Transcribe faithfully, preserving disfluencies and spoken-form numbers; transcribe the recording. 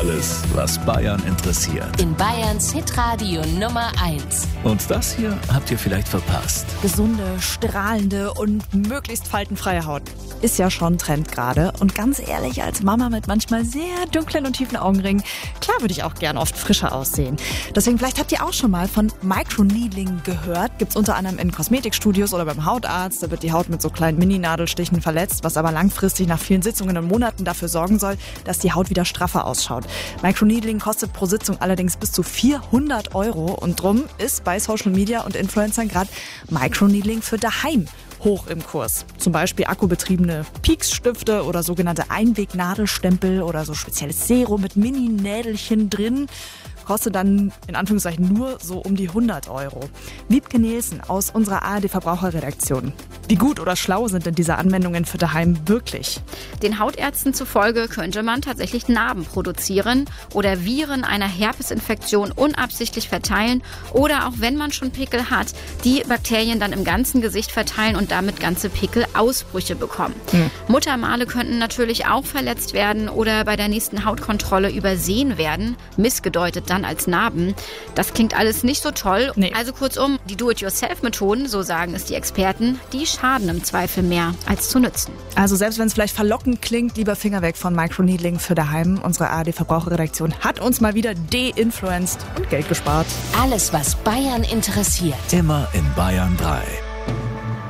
Alles, was Bayern interessiert. In Bayerns Hitradio Nummer eins. Und das hier habt ihr vielleicht verpasst. Gesunde, strahlende und möglichst faltenfreie Haut. Ist ja schon Trend gerade. Und ganz ehrlich, als Mama mit manchmal sehr dunklen und tiefen Augenringen, klar würde ich auch gern oft frischer aussehen. Deswegen, vielleicht habt ihr auch schon mal von Microneedling gehört. Gibt's unter anderem in Kosmetikstudios oder beim Hautarzt. Da wird die Haut mit so kleinen Mini-Nadelstichen verletzt, was aber langfristig nach vielen Sitzungen und Monaten dafür sorgen soll, dass die Haut wieder straffer ausschaut. Microneedling kostet pro Sitzung allerdings bis zu vierhundert Euro. Und drum ist bei Social Media und Influencern gerade Microneedling für daheim hoch im Kurs. Zum Beispiel akkubetriebene Pieksstifte oder sogenannte Einwegnadelstempel oder so spezielles Serum mit Mini-Nädelchen drin. Kostet dann in Anführungszeichen nur so um die hundert Euro. Wiebke Nielsen aus unserer A R D-Verbraucherredaktion. Wie gut oder schlau sind denn diese Anwendungen für daheim wirklich? Den Hautärzten zufolge könnte man tatsächlich Narben produzieren oder Viren einer Herpesinfektion unabsichtlich verteilen oder auch wenn man schon Pickel hat, die Bakterien dann im ganzen Gesicht verteilen und damit ganze Pickelausbrüche bekommen. Hm. Muttermale könnten natürlich auch verletzt werden oder bei der nächsten Hautkontrolle übersehen werden, missgedeutet dann als Narben. Das klingt alles nicht so toll. Nee. Also kurzum, die Do-it-yourself-Methoden, so sagen es die Experten, die schaden im Zweifel mehr als zu nützen. Also selbst wenn es vielleicht verlockend klingt, lieber Finger weg von Microneedling für daheim. Unsere A R D-Verbraucherredaktion hat uns mal wieder de-influenced und Geld gespart. Alles, was Bayern interessiert. Immer in Bayern drei.